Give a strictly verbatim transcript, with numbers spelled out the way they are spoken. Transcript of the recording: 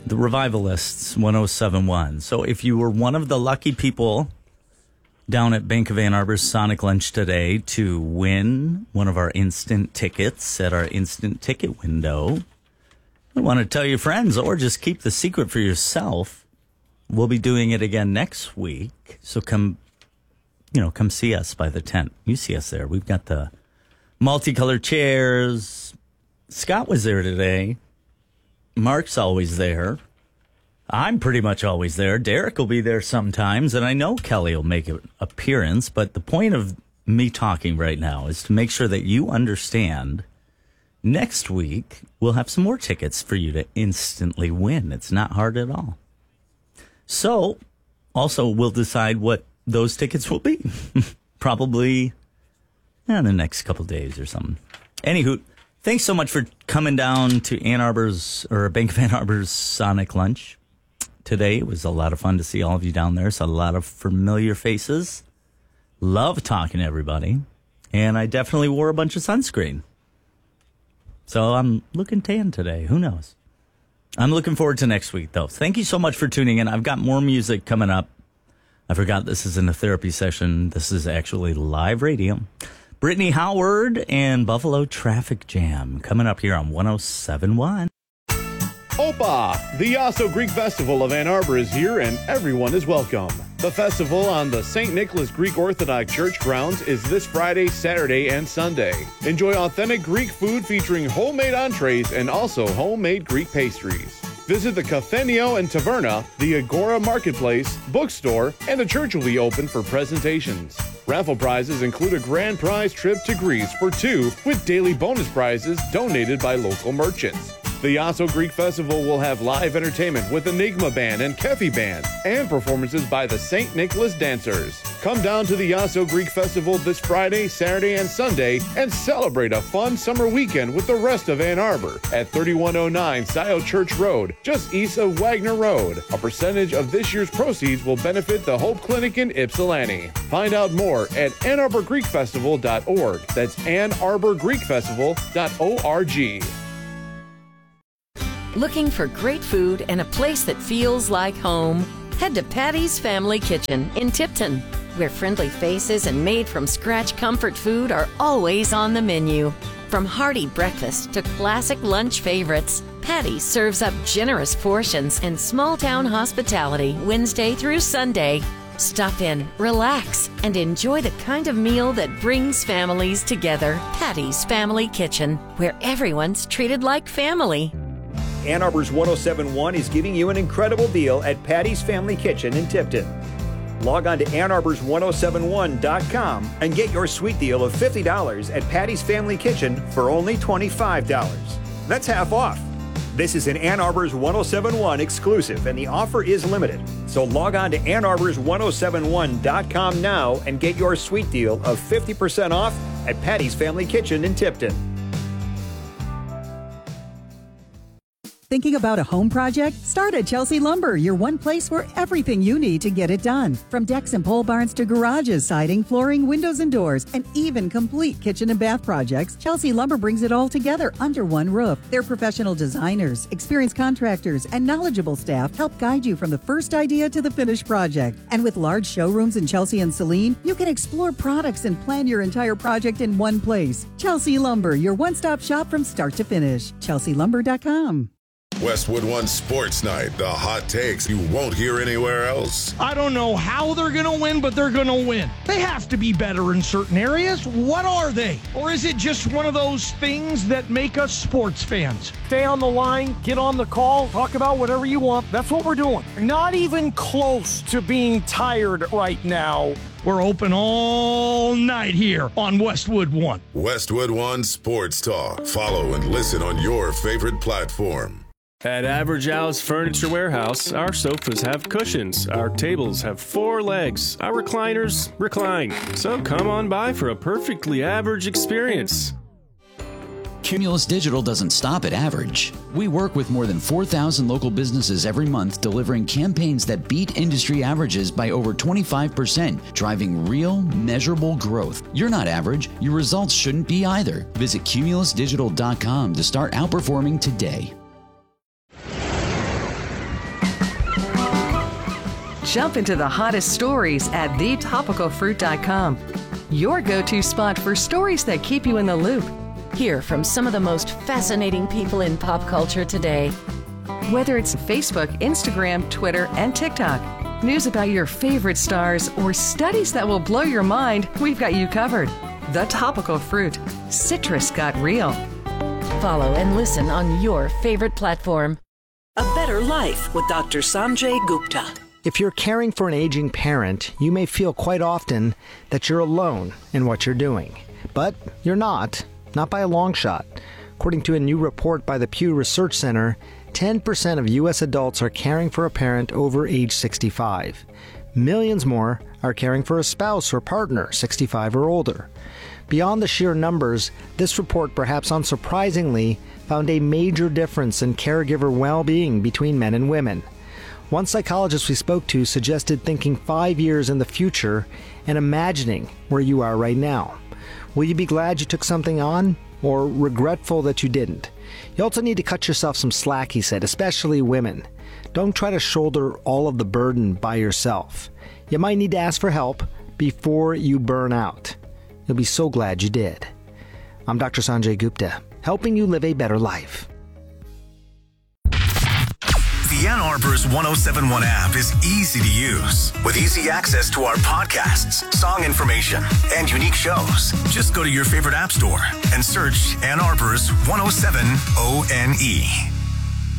the Revivalists, one oh seven point one. So if you were one of the lucky people down at Bank of Ann Arbor's Sonic Lunch today to win one of our instant tickets at our instant ticket window, I want to tell your friends or just keep the secret for yourself. We'll be doing it again next week. So come, you know, come see us by the tent. You see us there. We've got the multicolored chairs. Scott was there today. Mark's always there. I'm pretty much always there. Derek will be there sometimes, and I know Kelly will make an appearance, but the point of me talking right now is to make sure that you understand next week we'll have some more tickets for you to instantly win. It's not hard at all. So, also, we'll decide what those tickets will be. Probably in the next couple days or something. Anywho, thanks so much for coming down to Ann Arbor's, or Bank of Ann Arbor's Sonic Lunch today. It was a lot of fun to see all of you down there. Saw a lot of familiar faces. Love talking to everybody. And I definitely wore a bunch of sunscreen. So I'm looking tan today. Who knows? I'm looking forward to next week, though. Thank you so much for tuning in. I've got more music coming up. I forgot this isn't a therapy session. This is actually live radio. Brittany Howard and Buffalo Traffic Jam coming up here on one oh seven point one. Opa! The Yasso Greek Festival of Ann Arbor is here and everyone is welcome. The festival on the Saint Nicholas Greek Orthodox Church grounds is this Friday, Saturday, and Sunday. Enjoy authentic Greek food featuring homemade entrees and also homemade Greek pastries. Visit the Cafenio and Taverna, the Agora Marketplace, bookstore, and the church will be open for presentations. Raffle prizes include a grand prize trip to Greece for two with daily bonus prizes donated by local merchants. The Yasso Greek Festival will have live entertainment with Enigma Band and Kefi Band and performances by the Saint Nicholas Dancers. Come down to the Yasso Greek Festival this Friday, Saturday, and Sunday and celebrate a fun summer weekend with the rest of Ann Arbor at thirty-one oh nine Scioto Church Road, just east of Wagner Road. A percentage of this year's proceeds will benefit the Hope Clinic in Ypsilanti. Find out more at ann arbor greek festival dot org. That's ann arbor greek festival dot org. Looking for great food and a place that feels like home? Head to Patty's Family Kitchen in Tipton, where friendly faces and made-from-scratch comfort food are always on the menu. From hearty breakfast to classic lunch favorites, Patty's serves up generous portions and small-town hospitality Wednesday through Sunday. Stop in, relax, and enjoy the kind of meal that brings families together. Patty's Family Kitchen, where everyone's treated like family. Ann Arbor's one oh seven point one is giving you an incredible deal at Patty's Family Kitchen in Tipton. Log on to ann arbors one oh seven one dot com and get your sweet deal of fifty dollars at Patty's Family Kitchen for only twenty-five dollars. That's half off. This is an Ann Arbor's one oh seven point one exclusive, and the offer is limited. So log on to ann arbors one oh seven one dot com now and get your sweet deal of fifty percent off at Patty's Family Kitchen in Tipton. Thinking about a home project? Start at Chelsea Lumber, your one place for everything you need to get it done. From decks and pole barns to garages, siding, flooring, windows and doors, and even complete kitchen and bath projects, Chelsea Lumber brings it all together under one roof. Their professional designers, experienced contractors, and knowledgeable staff help guide you from the first idea to the finished project. And with large showrooms in Chelsea and Saline, you can explore products and plan your entire project in one place. Chelsea Lumber, your one-stop shop from start to finish. chelsea lumber dot com. Westwood One Sports Night, the hot takes you won't hear anywhere else. I don't know how they're going to win, but they're going to win. They have to be better in certain areas. What are they? Or is it just one of those things that make us sports fans? Stay on the line, get on the call, talk about whatever you want. That's what we're doing. Not even close to being tired right now. We're open all night here on Westwood One. Westwood One Sports Talk. Follow and listen on your favorite platform. At Average Al's Furniture Warehouse, our sofas have cushions, our tables have four legs, our recliners recline. So come on by for a perfectly average experience. Cumulus Digital doesn't stop at average. We work with more than four thousand local businesses every month, delivering campaigns that beat industry averages by over twenty-five percent, driving real, measurable growth. You're not average. Your results shouldn't be either. Visit cumulus digital dot com to start outperforming today. Jump into the hottest stories at the topical fruit dot com. Your go-to spot for stories that keep you in the loop. Hear from some of the most fascinating people in pop culture today. Whether it's Facebook, Instagram, Twitter, and TikTok, news about your favorite stars, or studies that will blow your mind, we've got you covered. The Topical Fruit. Citrus got real. Follow and listen on your favorite platform. A Better Life with Doctor Sanjay Gupta. If you're caring for an aging parent, you may feel quite often that you're alone in what you're doing. But you're not, not by a long shot. According to a new report by the Pew Research Center, ten percent of U S adults are caring for a parent over age sixty-five. Millions more are caring for a spouse or partner sixty-five or older. Beyond the sheer numbers, this report, perhaps unsurprisingly, found a major difference in caregiver well-being between men and women. One psychologist we spoke to suggested thinking five years in the future and imagining where you are right now. Will you be glad you took something on, or regretful that you didn't? You also need to cut yourself some slack, he said, especially women. Don't try to shoulder all of the burden by yourself. You might need to ask for help before you burn out. You'll be so glad you did. I'm Doctor Sanjay Gupta, helping you live a better life. The Ann Arbor's one oh seven point one app is easy to use, with easy access to our podcasts, song information, and unique shows. Just go to your favorite app store and search Ann Arbor's one oh seven O N E.